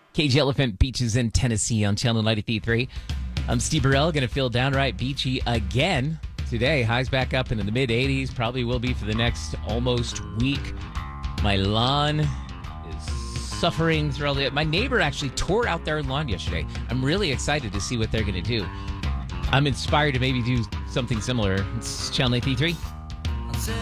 Cage Elephant Beaches in Tennessee on Channel 93.3. I'm Steve Burrell, going to feel downright beachy again today. Highs back up into the mid-80s, probably will be for the next almost week. My lawn is suffering through all the... My neighbor actually tore out their lawn yesterday. I'm really excited to see what they're going to do. I'm inspired to maybe do something similar. It's Channel 93.3.